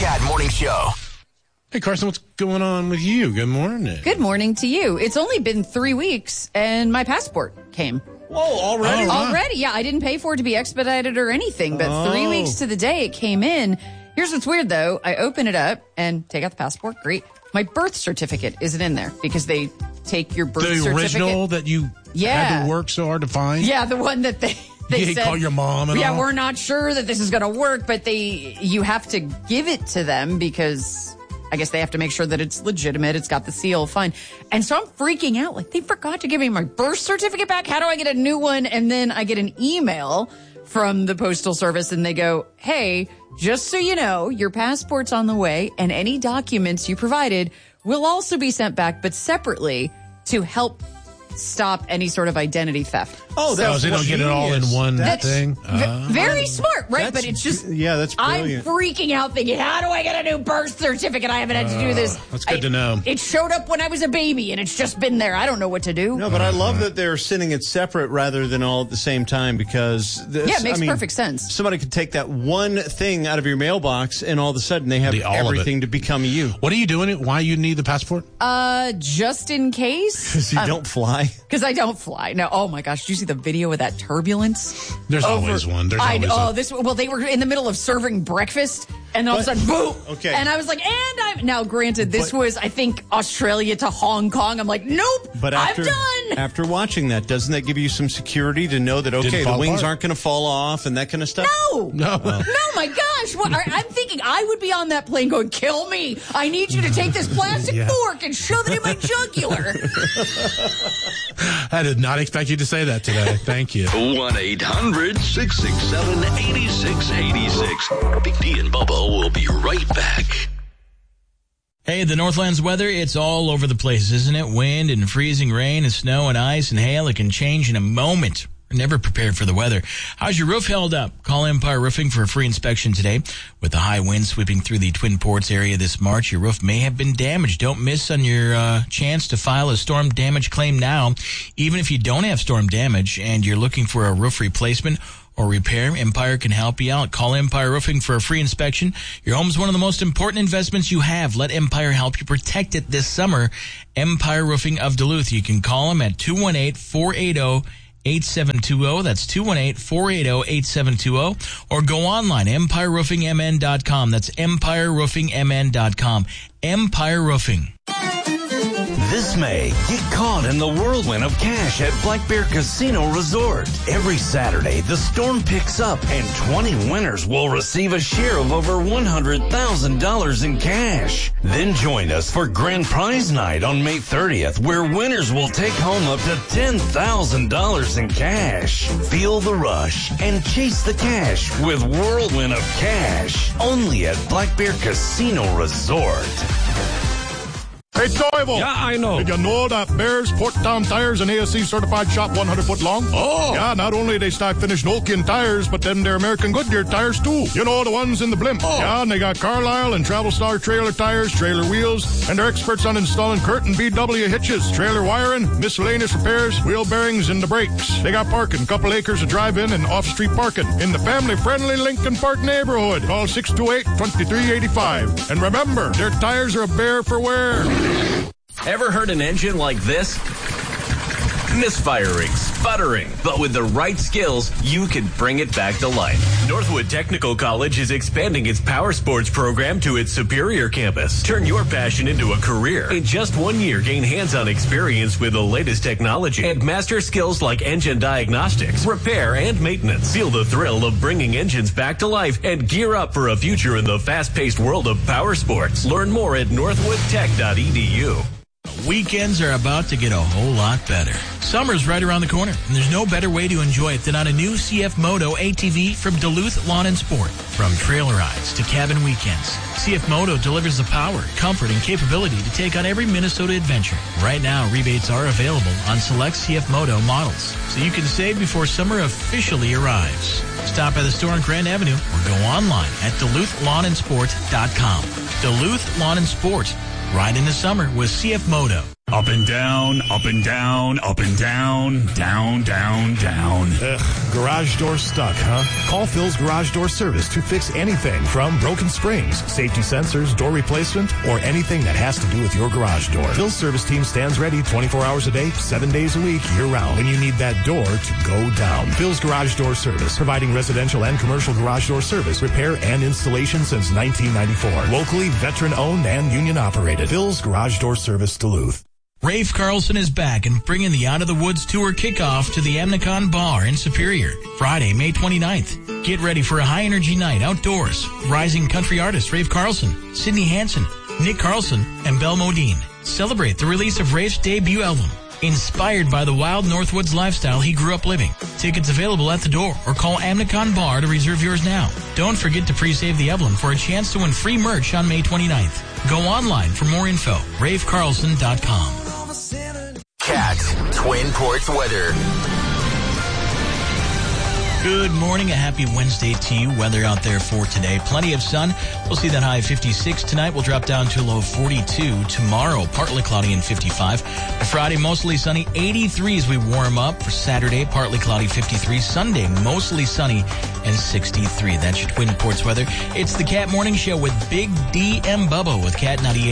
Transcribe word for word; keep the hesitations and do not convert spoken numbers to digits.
Cat Morning Show. Hey, Carson, what's going on with you? Good morning. Good morning to you. It's only been three weeks, and my passport came. Whoa, already? Oh, wow. Already, yeah. I didn't pay for it to be expedited or anything, but Oh. three weeks to the day it came in. Here's what's weird, though. I open it up and take out the passport. Great. My birth certificate isn't in there because they take your birth The certificate. original that you Yeah. had to work so hard to find? Yeah, the one that they... They You said, call your mom and yeah, all? we're not sure that this is going to work, but they you have to give it to them because I guess they have to make sure that it's legitimate. It's got the seal, fine. And so I'm freaking out. Like, they forgot to give me my birth certificate back. How do I get a new one? And then I get an email from the Postal Service and they go, hey, just so you know, your passport's on the way and any documents you provided will also be sent back, but separately to help stop any sort of identity theft. Oh, So that's they don't get it all in genius. one That's thing? v- Uh, very smart, right? That's- But it's just, yeah, that's brilliant. I'm freaking out thinking, how do I get a new birth certificate? I haven't had to do this. that's good I- to know. It showed up when I was a baby and it's just been there. I don't know what to do. No, but I love that they're sending it separate rather than all at the same time because this, Yeah, it makes I mean, perfect sense. Somebody could take that one thing out of your mailbox and all of a sudden they have The- all of it. everything to become you. What are you doing? Why you need the passport? Uh, just in case. Because you don't fly. Because I don't fly. No, oh my gosh, did you see the video of that turbulence? There's Over- always one. There's I always know. a- This well, they were in the middle of serving breakfast, and all of a But- sudden, boom! Okay. And I was like, and I'm now. Granted, this But- was I think Australia to Hong Kong. I'm like, nope, But after, I'm done. after watching that, doesn't that give you some security to know that, okay, Didn't the fall wings apart. aren't going to fall off and that kind of stuff? No, No. no, my gosh! What, I, I'm thinking I would be on that plane going, kill me! I need you to take this plastic Yeah. fork and shove it in my jugular. I did not expect you to say that today. Thank you. one eight hundred six six seven eight six eight six. Big D and Bubba will be right back. Hey, the Northlands weather, it's all over the place, isn't it? Wind and freezing rain and snow and ice and hail. It can change in a moment. We're never prepared for the weather. How's your roof held up? Call Empire Roofing for a free inspection today. With the high wind sweeping through the Twin Ports area this March, your roof may have been damaged. Don't miss on your uh, chance to file a storm damage claim now. Even if you don't have storm damage and you're looking for a roof replacement or repair, Empire can help you out. Call Empire Roofing for a free inspection. Your home is one of the most important investments you have. Let Empire help you protect it this summer. Empire Roofing of Duluth. You can call them at two one eight, four eight zero, eight seven two zero. That's two one eight, four eight zero, eight seven two zero. Or go online, empire roofing m n dot com. That's empire roofing m n dot com. Empire Roofing. This May, get caught in the whirlwind of cash at Black Bear Casino Resort. Every Saturday, the storm picks up and twenty winners will receive a share of over one hundred thousand dollars in cash. Then join us for Grand Prize Night on May thirtieth, where winners will take home up to ten thousand dollars in cash. Feel the rush and chase the cash with Whirlwind of Cash. Only at Black Bear Casino Resort. Hey, Toivo. Yeah, I know. Did you know that Bears, Porttown Tires, and A S C certified shop one hundred foot long? Oh. Yeah, not only they stock finished Nokian tires, but then they're American Goodyear tires too. You know, the ones in the blimp. Oh. Yeah, and they got Carlisle and Travel Star trailer tires, trailer wheels, and they're experts on installing Curtin B W hitches, trailer wiring, miscellaneous repairs, wheel bearings, and the brakes. They got parking, couple acres of drive-in and off-street parking in the family-friendly Lincoln Park neighborhood. Call six two eight, two three eight five. And remember, their tires are a bear for wear. Ever heard an engine like this? Misfiring, sputtering, but with the right skills, you can bring it back to life. Northwood Technical College is expanding its power sports program to its Superior campus. Turn your passion into a career. In just one year, gain hands-on experience with the latest technology and master skills like engine diagnostics, repair, and maintenance. Feel the thrill of bringing engines back to life and gear up for a future in the fast-paced world of power sports. Learn more at northwood tech dot e d u. Weekends are about to get a whole lot better. Summer's right around the corner, and there's no better way to enjoy it than on a new C F Moto A T V from Duluth Lawn and Sport. From trail rides to cabin weekends, C F Moto delivers the power, comfort, and capability to take on every Minnesota adventure. Right now, rebates are available on select C F Moto models, so you can save before summer officially arrives. Stop by the store on Grand Avenue or go online at duluth lawn and sport dot com. Duluth Lawn and Sport. Ride in the summer with C F Moto. Up and down, up and down, up and down, down, down, down. Ugh, garage door stuck, huh? Call Phil's Garage Door Service to fix anything from broken springs, safety sensors, door replacement, or anything that has to do with your garage door. Phil's service team stands ready twenty-four hours a day, seven days a week, year-round, when you need that door to go down. Phil's Garage Door Service, providing residential and commercial garage door service, repair, and installation since nineteen ninety-four. Locally, veteran-owned and union-operated. Phil's Garage Door Service, Duluth. Rafe Carlson is back and bringing the Out of the Woods Tour kickoff to the Amnicon Bar in Superior, Friday, May twenty-ninth. Get ready for a high-energy night outdoors. Rising country artists Rafe Carlson, Sidney Hansen, Nick Carlson, and Belle Modine celebrate the release of Rafe's debut album, inspired by the wild Northwoods lifestyle he grew up living. Tickets available at the door or call Amnicon Bar to reserve yours now. Don't forget to pre-save the emblem for a chance to win free merch on May twenty-ninth. Go online for more info, rafe carlson dot com. Cat Twin Ports weather. Good morning, a happy Wednesday to you. Weather out there for today. Plenty of sun. We'll see that high of fifty-six tonight. We'll drop down to a low of forty-two tomorrow. Partly cloudy and fifty-five. For Friday, mostly sunny, eighty-three as we warm up. For Saturday, partly cloudy, fifty-three. Sunday, mostly sunny and sixty-three. That's your Twin Ports weather. It's the Cat Morning Show with Big D and Bubba with Cat ninety-eight.